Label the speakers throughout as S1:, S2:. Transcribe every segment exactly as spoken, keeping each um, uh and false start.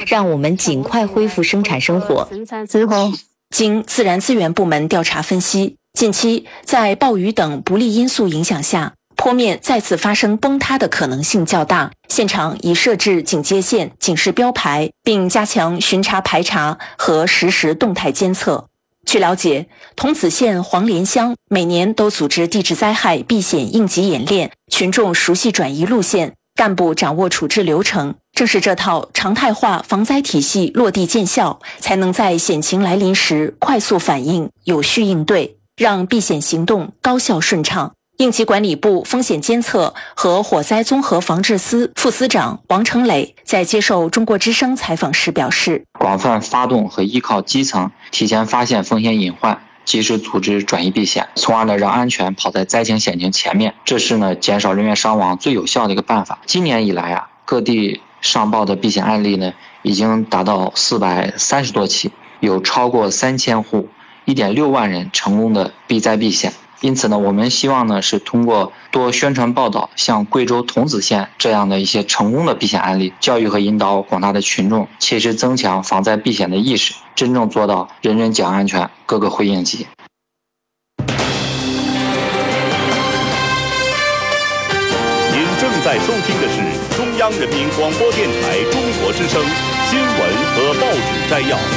S1: 让我们尽快恢复生产生活。经自然资源部门调查分析，近期在暴雨等不利因素影响下，坡面再次发生崩塌的可能性较大，现场已设置警戒线、警示标牌，并加强巡查排查和实时动态监测。据了解，桐梓县黄连乡每年都组织地质灾害避险应急演练，群众熟悉转移路线，干部掌握处置流程。正是这套常态化防灾体系落地见效，才能在险情来临时快速反应、有序应对，让避险行动高效顺畅。应急管理部风险监测和火灾综合防治司副司长王成磊在接受中国之声采访时表示，
S2: 广泛发动和依靠基层，提前发现风险隐患，及时组织转移避险，从而呢让安全跑在灾情险情前面，这是呢减少人员伤亡最有效的一个办法。今年以来啊，各地上报的避险案例呢已经达到四百三十多起，有超过三千户，一点六万人成功的避灾避险。因此呢，我们希望呢是通过多宣传报道，像贵州桐梓县这样的一些成功的避险案例，教育和引导广大的群众，切实增强防灾避险的意识，真正做到人人讲安全，个个会应急。
S3: 您正在收听的是中央人民广播电台中国之声新闻和报纸摘要。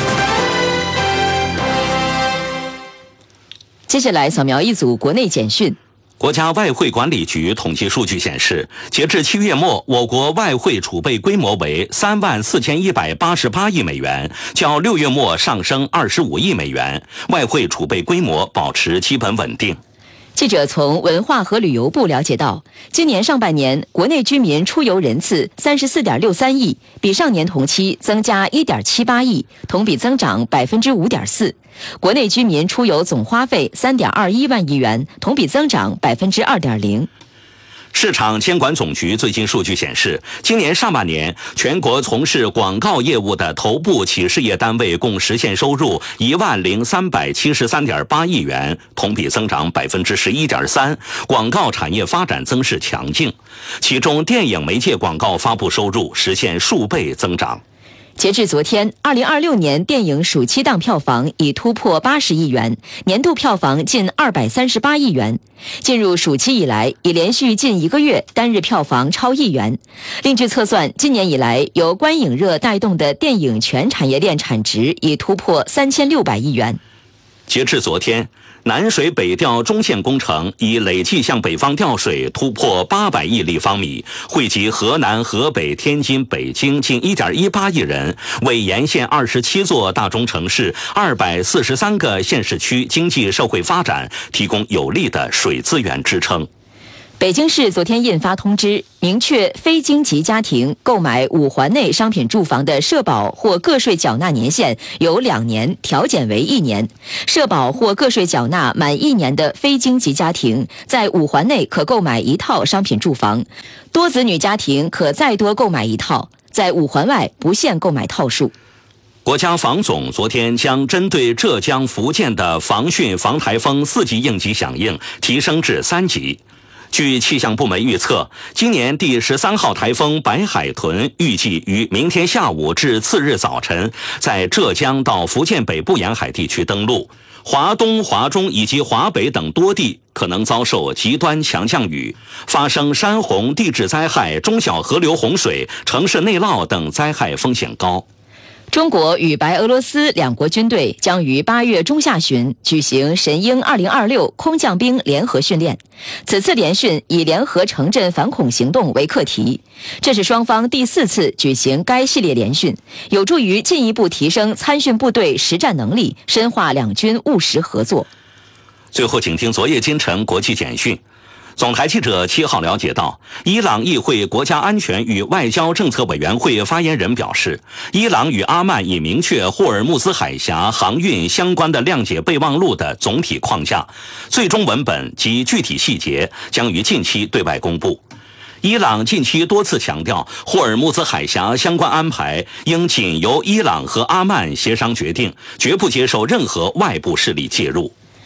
S4: 接下来扫描一组国内简讯。
S5: 国家外汇管理局统计数据显示，截至七月末，我国外汇储备规模为三万四千一百八十八亿美元，较六月末上升二十五亿美元，外汇储备规模保持基本稳定。
S4: 记者从文化和旅游部了解到，今年上半年国内居民出游人次 三十四点六三亿，比上年同期增加 一点七八亿，同比增长 百分之五点四。国内居民出游总花费 三点二一万亿元，同比增长 百分之二点零。
S5: 市场监管总局最新数据显示，今年上半年全国从事广告业务的头部企事业单位共实现收入一万零三百七十三点八亿元，同比增长百分之十一点三，广告产业发展增势强劲。其中，电影媒介广告发布收入实现数倍增长。
S4: 截至昨天，二零二六年电影暑期档票房已突破八十亿元，年度票房近二百三十八亿元。进入暑期以来，已连续近一个月单日票房超亿元。另据测算，今年以来由观影热带动的电影全产业链产值已突破三千六百亿元。
S5: 截至昨天，南水北调中线工程已累计向北方调水突破八百亿立方米，惠及河南、河北、天津、北京近 一点一八亿人，为沿线二十七座大中城市、二百四十三个县市区经济社会发展提供有力的水资源支撑。
S4: 北京市昨天印发通知，明确非京籍家庭购买五环内商品住房的社保或个税缴纳年限由两年调减为一年。社保或个税缴纳满一年的非京籍家庭，在五环内可购买一套商品住房，多子女家庭可再多购买一套，在五环外不限购买套数。
S5: 国家防总昨天将针对浙江、福建的防汛防台风四级应急响应提升至三级。据气象部门预测，今年第十三号台风白海豚预计于明天下午至次日早晨在浙江到福建北部沿海地区登陆，华东、华中以及华北等多地可能遭受极端强降雨，发生山洪、地质灾害、中小河流洪水、城市内涝等灾害风险高。
S4: 中国与白俄罗斯两国军队将于八月中下旬举行神鹰二零二六空降兵联合训练。此次联训以联合城镇反恐行动为课题，这是双方第四次举行该系列联训，有助于进一步提升参训部队实战能力，深化两军务实合作。
S5: 最后，请听昨夜今晨国际简讯。总台记者七号了解到，伊朗议会国家安全与外交政策委员会发言人表示，伊朗与阿曼已明确霍尔木兹海峡航运相关的谅解备忘录的总体框架，最终文本及具体细节将于近期对外公布。伊朗近期多次强调，霍尔木兹海峡相关安排应仅由伊朗和阿曼协商决定，绝不接受任何外部势力介入。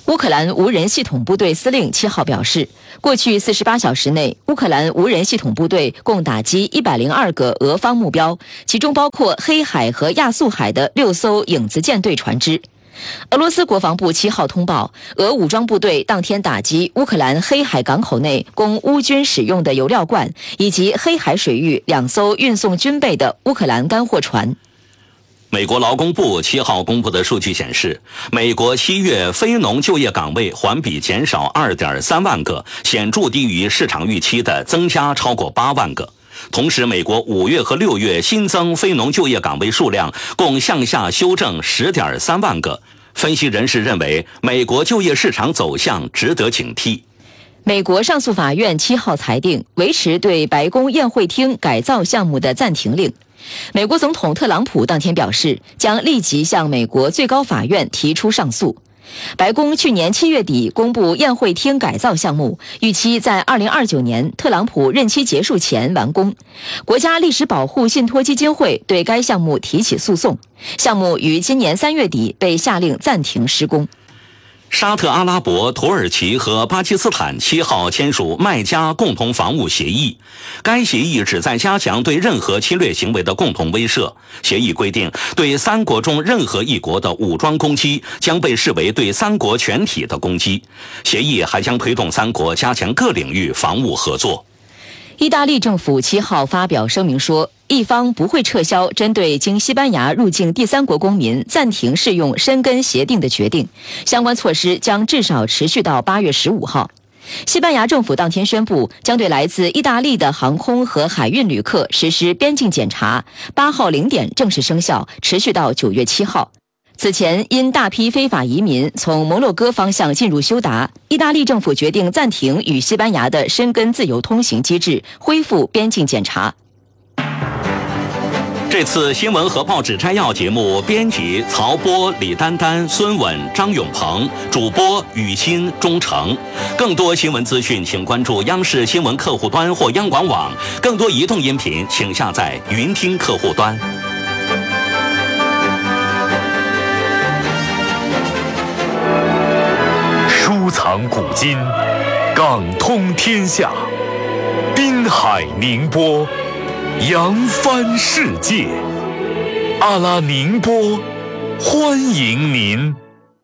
S4: 乌克兰无人系统部队司令七号表示，过去四十八小时内，乌克兰无人系统部队共打击一百零二个俄方目标，其中包括黑海和亚速海的六艘影子舰队船只。俄罗斯国防部七号通报，俄武装部队当天打击乌克兰黑海港口内供乌军使用的油料罐，以及黑海水域两艘运送军备的乌克兰干货船。
S5: 美国劳工部七号公布的数据显示，美国七月非农就业岗位环比减少 二点三万个，显著低于市场预期的增加超过八万个。同时，美国五月和六月新增非农就业岗位数量共向下修正 十点三万个。分析人士认为，美国就业市场走向值得警惕。
S4: 美国上诉法院七号裁定维持对白宫宴会厅改造项目的暂停令。美国总统特朗普当天表示，将立即向美国最高法院提出上诉。白宫去年七月底公布宴会厅改造项目，预期在二零二九年特朗普任期结束前完工。国家历史保护信托基金会对该项目提起诉讼，项目于今年三月底被下令暂停施工。
S5: 沙特阿拉伯、土耳其和巴基斯坦七号签署麦加共同防务协议，该协议旨在加强对任何侵略行为的共同威慑。协议规定，对三国中任何一国的武装攻击将被视为对三国全体的攻击。协议还将推动三国加强各领域防务合作。
S4: 意大利政府七号发表声明说，一方不会撤销针对经西班牙入境第三国公民暂停适用申根协定的决定，相关措施将至少持续到八月十五号。西班牙政府当天宣布，将对来自意大利的航空和海运旅客实施边境检查，八号零点正式生效，持续到九月七号。此前，因大批非法移民从摩洛哥方向进入休达，意大利政府决定暂停与西班牙的申根自由通行机制，恢复边境检查。
S5: 这次新闻和报纸摘要节目编辑曹波、李丹丹、孙稳、张永鹏，主播雨欣、钟诚。更多新闻资讯，请关注央视新闻客户端或央广网。更多移动音频，请下载云听客户端。
S3: 收藏古今，港通天下，滨海宁波，扬帆世界。阿拉宁波，欢迎您。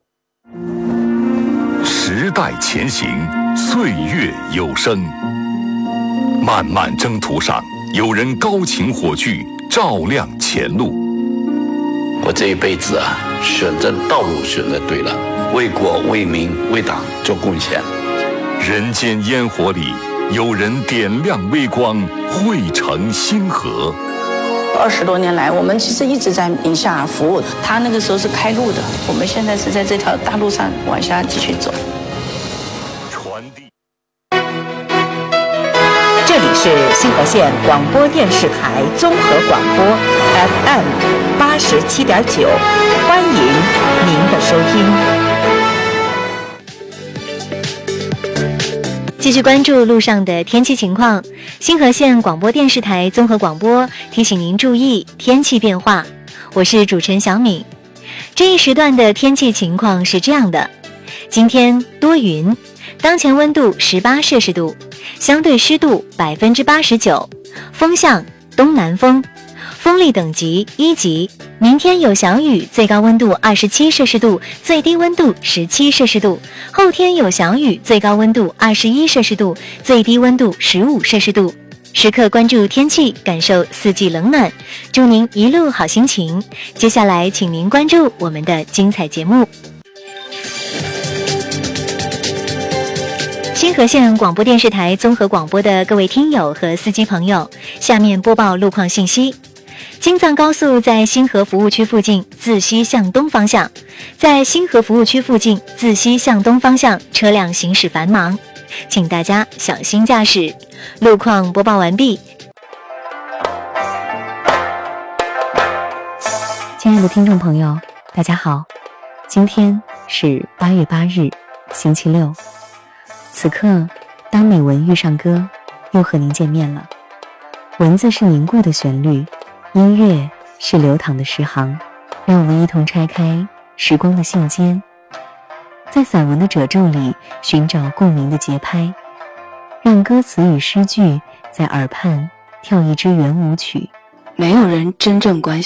S3: 时代前行，岁月有声。漫漫征途上，有人高擎火炬，照亮前路。
S6: 我这一辈子啊，选择道路选择对了，为国为民为党做贡献。
S3: 人间烟火里，有人点亮微光，汇成星河。
S7: 二十多年来，我们其实一直在宁夏服务。他那个时候是开路的，我们现在是在这条大路上往下继续走。
S3: 传递。
S8: 这里是星河县广播电视台综合广播 F M 八十七点九，欢迎您的收听。
S9: 继续关注路上的天气情况，星河县广播电视台综合广播提醒您注意天气变化。我是主持人小敏。这一时段的天气情况是这样的：今天多云，当前温度十八摄氏度，相对湿度百分之八十九，风向东南风，风力等级一级。明天有小雨，最高温度二十七摄氏度，最低温度十七摄氏度。后天有小雨，最高温度二十一摄氏度，最低温度十五摄氏度。时刻关注天气，感受四季冷暖。祝您一路好心情。接下来，请您关注我们的精彩节目。星河县广播电视台综合广播的各位听友和司机朋友，下面播报路况信息。京藏高速在星河服务区附近自西向东方向，在星河服务区附近自西向东方向车辆行驶繁忙，请大家小心驾驶。路况播报完毕。亲爱的听众朋友，大家好，今天是八月八日，星期六。此刻，当美文遇上歌，又和您见面了。文字是凝固的旋律，音乐是流淌的诗行，让我们一同拆开时光的信笺， 在散文的褶皱里寻找共鸣的节拍，让歌词与诗句在耳畔跳一支圆舞曲。
S1: 没有人真正关心